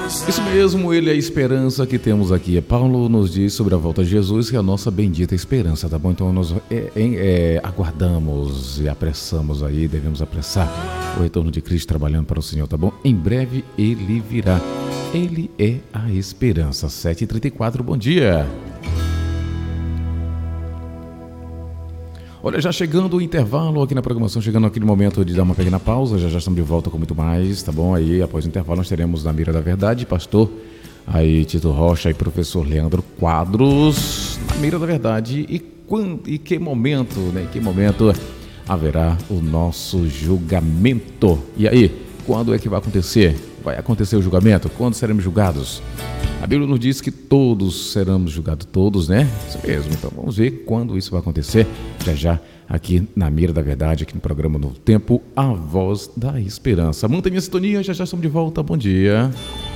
Isso mesmo, ele é a esperança que temos aqui. Paulo nos diz sobre a volta de Jesus, que é a nossa bendita esperança, tá bom? Então nós aguardamos e apressamos aí, devemos apressar o retorno de Cristo trabalhando para o Senhor, tá bom? Em breve ele virá. Ele é a esperança. 7h34, bom dia. Olha, já chegando o intervalo aqui na programação, chegando aquele momento de dar uma pequena pausa, já estamos de volta com muito mais, tá bom? Aí, após o intervalo, nós teremos na Mira da Verdade, pastor aí Tito Rocha e professor Leandro Quadros, na Mira da Verdade. E que momento, né? Que momento haverá o nosso julgamento? E aí, quando é que vai acontecer? Vai acontecer o julgamento? Quando seremos julgados? A Bíblia nos diz que todos seremos julgados, todos, né? Isso mesmo, então vamos ver quando isso vai acontecer, já aqui na Mira da Verdade, aqui no programa Novo Tempo, a Voz da Esperança. Mantenha a sintonia, já estamos de volta, bom dia.